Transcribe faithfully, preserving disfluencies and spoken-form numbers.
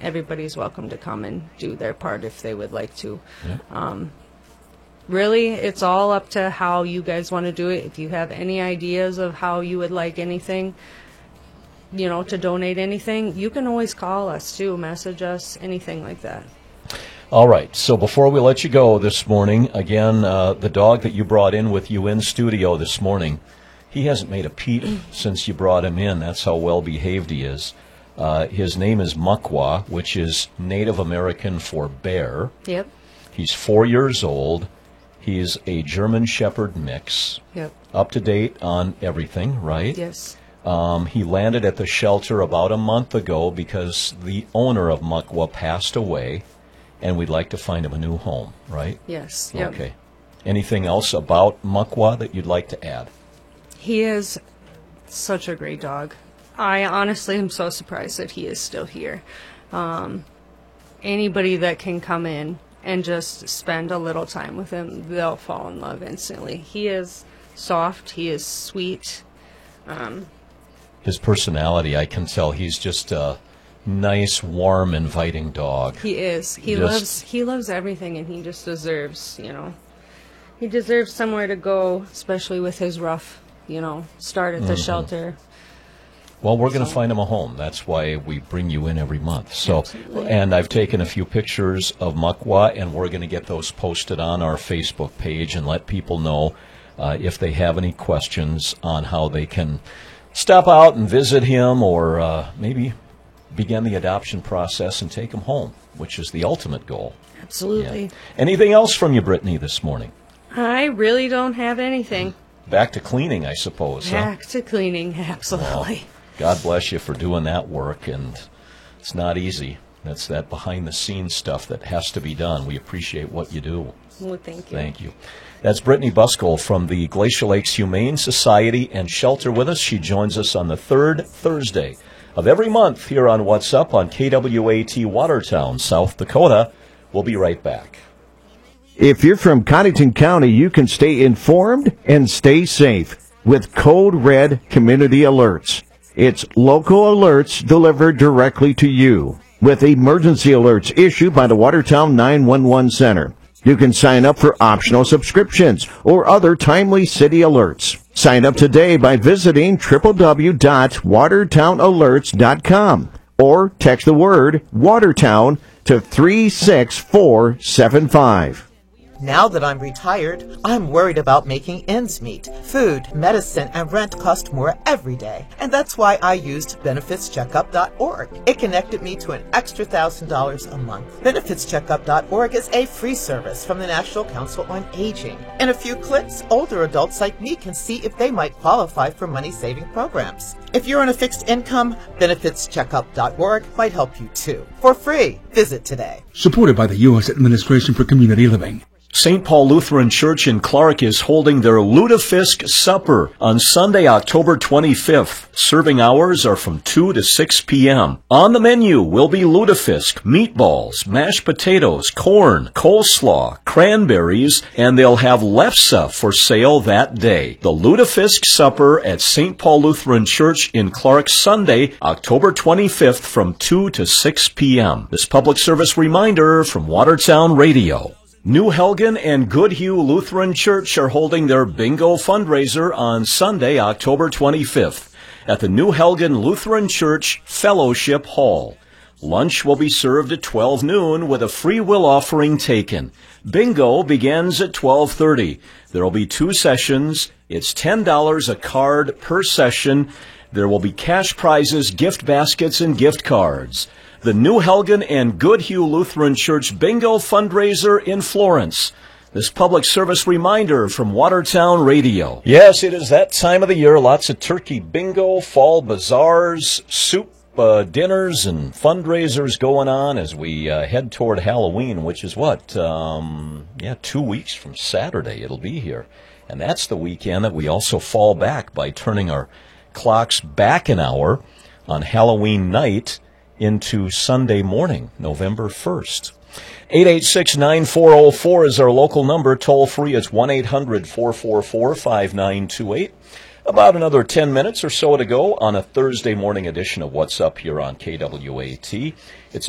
everybody's welcome to come and do their part if they would like to. Yeah. Um, really, it's all up to how you guys want to do it. If you have any ideas of how you would like anything, you know, to donate anything, you can always call us too, message us, anything like that. All right, so before we let you go this morning, again, uh, the dog that you brought in with you in studio this morning, he hasn't made a peep since you brought him in. That's how well behaved he is. Uh, his name is Muckwa, which is Native American for bear. Yep. He's four years old. He's a German Shepherd mix. Yep. Up to date on everything, right? Yes. Um, he landed at the shelter about a month ago because the owner of Muckwa passed away, and we'd like to find him a new home, right? Yes. Yep. Okay. Anything else about Muckwa that you'd like to add? He is such a great dog. I honestly am so surprised that he is still here. Um, anybody that can come in and just spend a little time with him, they'll fall in love instantly. He is soft. He is sweet. Um, His personality, I can tell he's just a nice, warm, inviting dog. He is. He Just- loves he loves everything, and he just deserves, you know, he deserves somewhere to go, especially with his rough, you know, start at the Mm-hmm. shelter. Well, we're going to So- find him a home. That's why we bring you in every month. So, Absolutely. and I've taken a few pictures of Muckwa, and we're going to get those posted on our Facebook page and let people know uh, if they have any questions on how they can stop out and visit him, or uh, maybe begin the adoption process and take him home, which is the ultimate goal. Absolutely. Yeah. Anything else from you, Brittany, this morning? I really don't have anything. Back to cleaning, I suppose. huh? Back to cleaning, absolutely. God bless you for doing that work, and it's not easy. That's that behind-the-scenes stuff that has to be done. We appreciate what you do. Well, thank you. Thank you. That's Brittany Buskell from the Glacial Lakes Humane Society and Shelter with us. She joins us on the third Thursday of every month here on What's Up on K W A T Watertown, South Dakota. We'll be right back. If you're from Cottington County, you can stay informed and stay safe with Code Red Community Alerts. It's local alerts delivered directly to you with emergency alerts issued by the Watertown nine one one Center. You can sign up for optional subscriptions or other timely city alerts. Sign up today by visiting w w w dot watertown alerts dot com or text the word Watertown to three six four seven five. Now that I'm retired, I'm worried about making ends meet. Food, medicine, and rent cost more every day. And that's why I used benefits checkup dot org. It connected me to an extra one thousand dollars a month. benefits checkup dot org is a free service from the National Council on Aging. In a few clicks, older adults like me can see if they might qualify for money-saving programs. If you're on a fixed income, benefits checkup dot org might help you too. For free, visit today. Supported by the U S Administration for Community Living. Saint Paul Lutheran Church in Clark is holding their Lutefisk Supper on Sunday, October twenty-fifth. Serving hours are from two to six p.m. On the menu will be lutefisk, meatballs, mashed potatoes, corn, coleslaw, cranberries, and they'll have lefse for sale that day. The Lutefisk Supper at Saint Paul Lutheran Church in Clark, Sunday, October twenty-fifth from two to six p.m. This public service reminder from Watertown Radio. New Helgen and Goodhue Lutheran Church are holding their bingo fundraiser on Sunday, October twenty-fifth at the New Helgen Lutheran Church Fellowship Hall. Lunch will be served at twelve noon with a free will offering taken. Bingo begins at twelve thirty. There will be two sessions. It's ten dollars a card per session. There will be cash prizes, gift baskets, and gift cards. The New Helgen and Goodhue Lutheran Church Bingo Fundraiser in Florence. This public service reminder from Watertown Radio. Yes, it is that time of the year. Lots of turkey bingo, fall bazaars, soup uh, dinners, and fundraisers going on as we uh, head toward Halloween, which is what? Um, yeah, two weeks from Saturday it'll be here. And that's the weekend that we also fall back by turning our clocks back an hour on Halloween night into Sunday morning, November first. eight eight six, nine four zero four is our local number. Toll free, it's one eight hundred, four four four, five nine two eight. About another ten minutes or so to go on a Thursday morning edition of What's Up here on K W A T. It's